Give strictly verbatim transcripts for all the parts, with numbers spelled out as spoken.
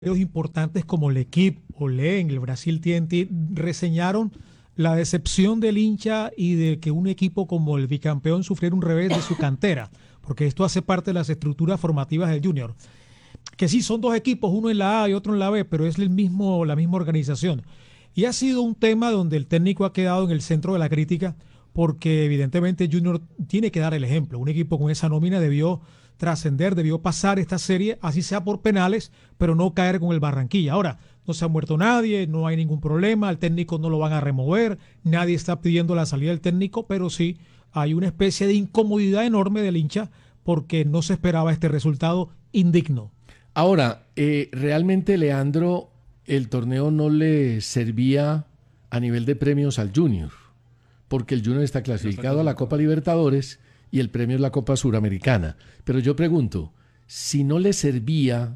importantes como L'Equipe o Len, el Brasil T N T, reseñaron la decepción del hincha y de que un equipo como el bicampeón sufriera un revés de su cantera, porque esto hace parte de las estructuras formativas del Junior. Que sí, son dos equipos, uno en la A y otro en la B, pero es el mismo, la misma organización. Y ha sido un tema donde el técnico ha quedado en el centro de la crítica, porque evidentemente Junior tiene que dar el ejemplo. Un equipo con esa nómina debió trascender, debió pasar esta serie, así sea por penales, pero no caer con el Barranquilla. Ahora, no se ha muerto nadie, no hay ningún problema, al técnico no lo van a remover, nadie está pidiendo la salida del técnico, pero sí hay una especie de incomodidad enorme del hincha porque no se esperaba este resultado indigno. Ahora, eh, realmente, Leandro, el torneo no le servía a nivel de premios al Junior, porque el Junior está clasificado a la Copa Libertadores y el premio es la Copa Suramericana. Pero yo pregunto, si no le servía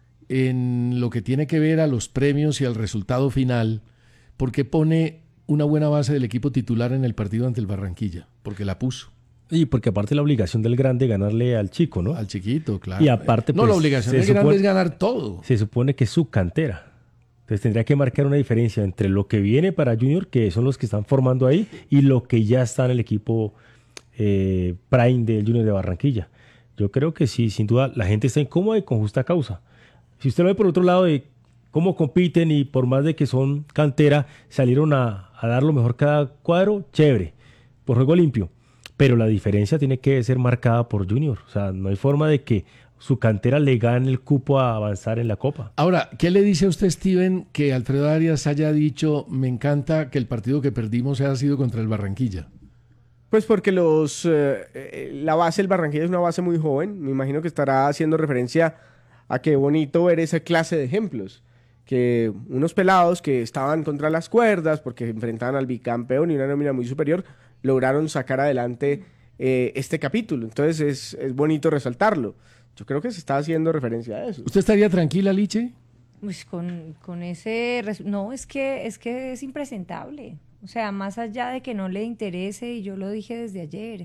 en lo que tiene que ver a los premios y al resultado final, ¿por qué pone una buena base del equipo titular en el partido ante el Barranquilla? Porque la puso. Y porque aparte la obligación del grande es ganarle al chico, ¿no? Al chiquito, claro. Y aparte, no, pues, la obligación del grande es ganar todo. Se supone que es su cantera. Entonces tendría que marcar una diferencia entre lo que viene para Junior, que son los que están formando ahí, y lo que ya está en el equipo eh, Prime del Junior de Barranquilla. Yo creo que sí, sin duda, la gente está incómoda y con justa causa. Si usted lo ve por otro lado de cómo compiten y por más de que son cantera, salieron a, a dar lo mejor cada cuadro, chévere, por juego limpio. Pero la diferencia tiene que ser marcada por Junior. O sea, no hay forma de que su cantera le gane el cupo a avanzar en la Copa. Ahora, ¿qué le dice a usted, Steven, que Alfredo Arias haya dicho, me encanta que el partido que perdimos haya sido contra el Barranquilla? Pues porque los eh, la base del Barranquilla es una base muy joven. Me imagino que estará haciendo referencia a qué bonito ver esa clase de ejemplos. Que unos pelados que estaban contra las cuerdas porque enfrentaban al bicampeón y una nómina muy superior, lograron sacar adelante eh, este capítulo. Entonces es, es bonito resaltarlo. Yo creo que se está haciendo referencia a eso. ¿Usted estaría tranquila, Liche? Pues con, con ese... Res... No, es que, es que es impresentable. O sea, más allá de que no le interese, y yo lo dije desde ayer,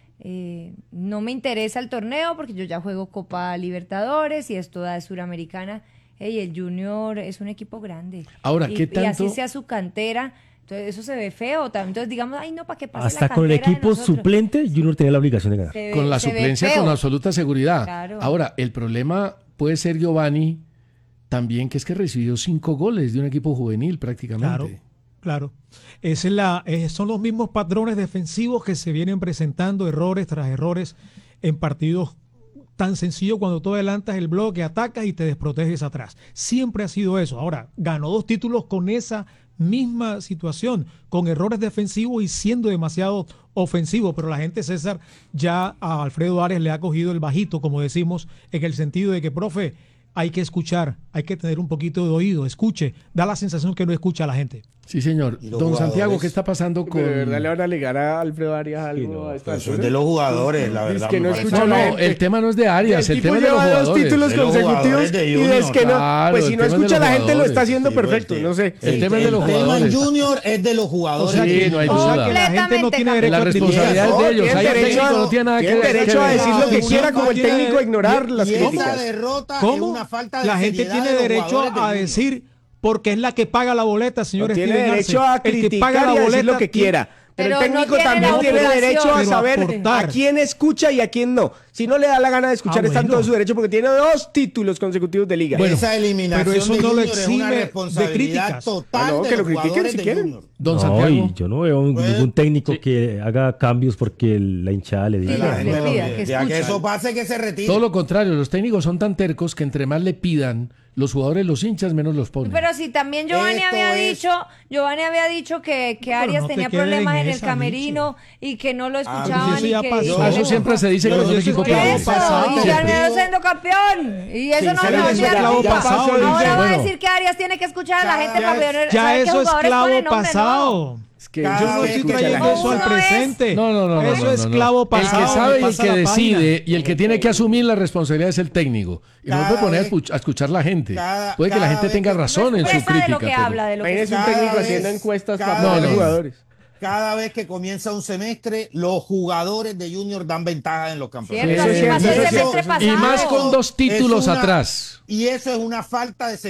eh, no me interesa el torneo porque yo ya juego Copa Libertadores y esto da de Suramericana. Hey, el Junior es un equipo grande. Ahora, y, ¿qué tanto? Y así sea su cantera... Entonces eso se ve feo. Entonces digamos, ay no, ¿para qué pase Hasta la con el equipo de suplente, Junior tenía la obligación de ganar. ve, con la suplencia, con absoluta seguridad. Claro. Ahora, el problema puede ser, Giovanni, también que es que recibió cinco goles de un equipo juvenil prácticamente. Claro, claro. Esa es la, eh, son los mismos patrones defensivos que se vienen presentando, errores tras errores en partidos tan sencillo cuando tú adelantas el bloque, atacas y te desproteges atrás. Siempre ha sido eso. Ahora, ganó dos títulos con esa misma situación, con errores defensivos y siendo demasiado ofensivo, pero la gente, César, ya a Alfredo Arias le ha cogido el bajito, como decimos, en el sentido de que, profe, hay que escuchar, hay que tener un poquito de oído, escuche, da la sensación que no escucha a la gente. Sí, señor. Don jugadores? Santiago, ¿qué está pasando con...? ¿De verdad le van a alegar a Alfredo Arias algo? Sí, no, a esta eso es de los jugadores, la verdad. Es que no escucha no, la no, gente. el tema no es de Arias, el, el tema es de los lleva jugadores. dos títulos de los consecutivos de y Junior, es que no, claro, pues si el no tema es de escucha los la gente lo jugadores. está haciendo Sí, perfecto, pues, no sé. El El, tema es de el los tema jugadores. en Junior es de los jugadores. O sea, sí, no hay duda. Que la gente no tiene derecho La a responsabilidad criticar. es de ellos. Tiene Ahí el derecho, técnico no tiene nada que tiene ver. derecho a decir lo que No, quiera como el tiene- técnico a ignorar las Y esa críticas. derrota es ¿Cómo? una falta de La gente seriedad tiene de los derecho jugadores de a Junior. decir, porque es la que paga la boleta, señor No tiene Steven Arce. derecho a El que criticar paga la y a decir boleta lo que tiene- quiera. Pero, Pero el técnico no tiene también la tiene obligación. derecho a Pero saber aportar. a quién escucha y a quién no. Si no le da la gana de escuchar, Ah, está en bueno. todo su derecho porque tiene dos títulos consecutivos de liga. Bueno, Esa eliminación pero eso de no lo Junior es exime una de responsabilidad críticas. total Ah, no, de que los lo critiquen jugadores si de quieren. Junior. Don No, Santiago. y yo no veo Pues, ningún técnico sí. que haga cambios porque la hinchada le Sí, diga. la La gente gente le pida, no- que ya que escuche. eso pase, que se retire. Todo lo contrario, los técnicos son tan tercos que entre más le pidan, los jugadores, los hinchas, menos los ponen. Pero si también Giovanni Esto había es- dicho, Giovanni había dicho que, que Pero Arias no te tenía quedes problemas en en el esa, camerino y que no lo Ah, escuchaban eso y ya que pasó. y Eso que- siempre se dice Pero con un eso equipo es clavo pequeño. pasado. Eso, y Siempre. terminó siendo campeón. Y eso Sí, no sale se de eso ya- es clavo ya pasado, pasó, dice. Ahora va a Bueno. decir que Arias tiene que escuchar a la gente Ya para es- poder Ya saber qué eso es jugadores clavo ponen nombre, pasado. Es que Cada Yo no vez estoy que trayendo la- eso al Una vez- presente. No, no, no, no, Eso no, es no, no. clavo El pasado. que sabe y el pasa que la decide página. y el que tiene que asumir la responsabilidad es el técnico. Y no Cada puede poner a vez- escuch- a escuchar la gente. cada- Puede que la cada gente vez tenga que- razón en su Expresa de crítica. lo que pero- habla, de lo que Imagínese un Cada técnico vez- haciendo encuestas cada para poner vez- jugadores. cada vez que comienza un semestre, los jugadores de Junior dan ventaja en los campeonatos. Cierto, Eso es así cierto, pasó el eso es semestre cierto. Y pasado. más con dos títulos Es una- atrás. Y eso es una falta de